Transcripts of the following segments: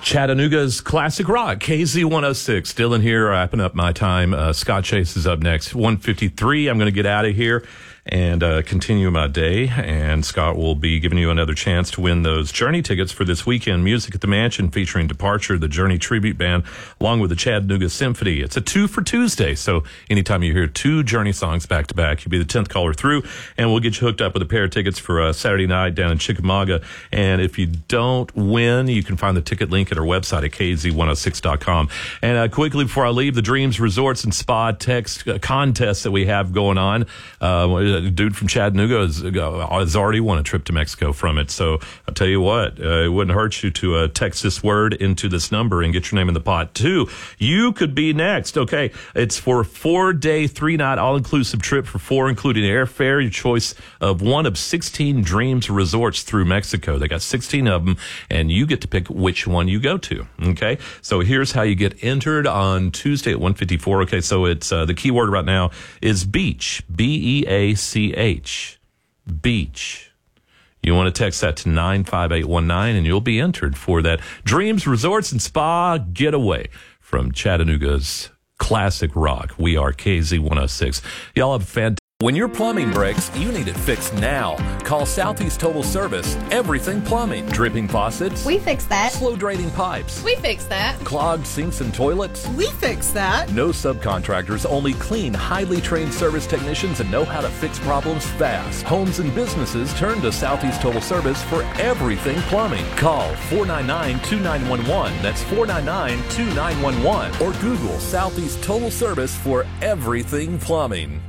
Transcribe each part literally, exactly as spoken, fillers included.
Chattanooga's Classic Rock, K Z one oh six. Dylan here, wrapping up my time. Uh, Scott Chase is up next. one fifty-three, I'm going to get out of here and uh, continue my day. And Scott will be giving you another chance to win those Journey tickets for this weekend. Music at the Mansion featuring Departure, the Journey Tribute Band, along with the Chattanooga Symphony. It's a two for Tuesday, so anytime you hear two Journey songs back to back, you'll be the tenth caller through, and we'll get you hooked up with a pair of tickets for uh, Saturday night down in Chickamauga. And if you don't win, you can find the ticket link at our website at K Z one oh six dot com. And uh, quickly before I leave, the Dreams Resorts and Spa text uh, contest that we have going on. Uh, a dude from Chattanooga has, uh, has already won a trip to Mexico from it. So I'll tell you what, uh, it wouldn't hurt you to uh, text this word into this number and get your name in the pot too. You could be next. Okay, it's for a four-day, three-night, all-inclusive trip for four, including airfare, your choice of one of sixteen Dreams Resorts through Mexico. They got sixteen of them, and you get to pick which one you go to. Okay, so here's how you get entered on Tuesday at one fifty-four. Okay, so it's uh, the key word right now is beach, B E A C H, beach. You want to text that to nine five eight one nine, and you'll be entered for that Dreams Resorts and Spa getaway from Chattanooga's Classic Rock. We are K Z one oh six. Y'all have a fantastic. When your plumbing breaks, you need it fixed now. Call Southeast Total Service. Everything plumbing. Dripping faucets. We fix that. Slow draining pipes. We fix that. Clogged sinks and toilets. We fix that. No subcontractors, only clean, highly trained service technicians that know how to fix problems fast. Homes and businesses turn to Southeast Total Service for everything plumbing. Call four nine nine, two nine one one. That's four nine nine, two nine one one. Or Google Southeast Total Service for everything plumbing.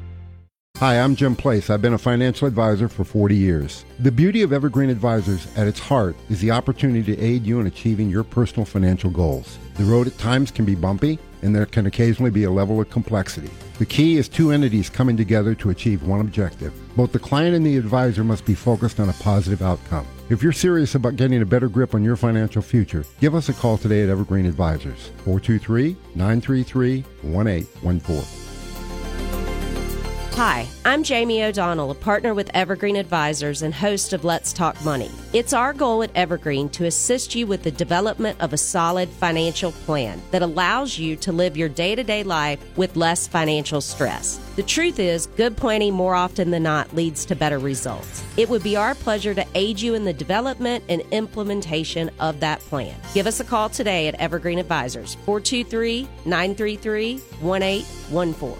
Hi, I'm Jim Place. I've been a financial advisor for forty years. The beauty of Evergreen Advisors at its heart is the opportunity to aid you in achieving your personal financial goals. The road at times can be bumpy, and there can occasionally be a level of complexity. The key is two entities coming together to achieve one objective. Both the client and the advisor must be focused on a positive outcome. If you're serious about getting a better grip on your financial future, give us a call today at Evergreen Advisors, four two three, nine three three, one eight one four. Hi, I'm Jamie O'Donnell, a partner with Evergreen Advisors and host of Let's Talk Money. It's our goal at Evergreen to assist you with the development of a solid financial plan that allows you to live your day-to-day life with less financial stress. The truth is, good planning more often than not leads to better results. It would be our pleasure to aid you in the development and implementation of that plan. Give us a call today at Evergreen Advisors, four two three, nine three three, one eight one four.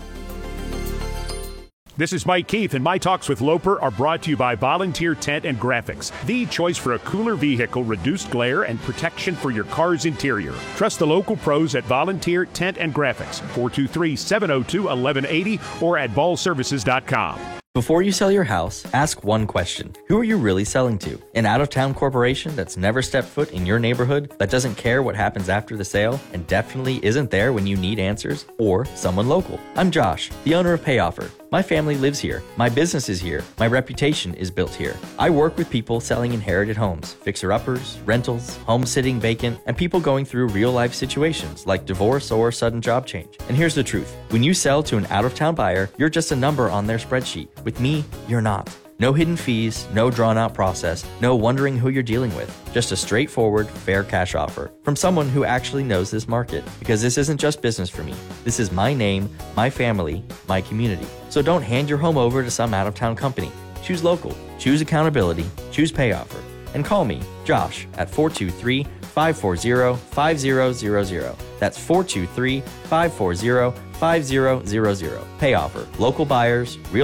This is Mike Keith, and my talks with Loper are brought to you by Volunteer Tent and Graphics, the choice for a cooler vehicle, reduced glare, and protection for your car's interior. Trust the local pros at Volunteer Tent and Graphics, four two three, seven oh two, one one eight oh or at ball services dot com. Before you sell your house, ask one question. Who are you really selling to? An out-of-town corporation that's never stepped foot in your neighborhood, that doesn't care what happens after the sale, and definitely isn't there when you need answers? Or someone local? I'm Josh, the owner of PayOffer. My family lives here. My business is here. My reputation is built here. I work with people selling inherited homes, fixer-uppers, rentals, home sitting vacant, and people going through real-life situations like divorce or sudden job change. And here's the truth. When you sell to an out-of-town buyer, you're just a number on their spreadsheet. With me, you're not. No hidden fees, no drawn-out process, no wondering who you're dealing with. Just a straightforward, fair cash offer from someone who actually knows this market. Because this isn't just business for me. This is my name, my family, my community. So don't hand your home over to some out-of-town company. Choose local, choose accountability, choose PayOffer. And call me, Josh, at four two three, five four zero, five zero zero zero. That's four two three, five four zero, five zero zero zero. PayOffer. Local buyers, real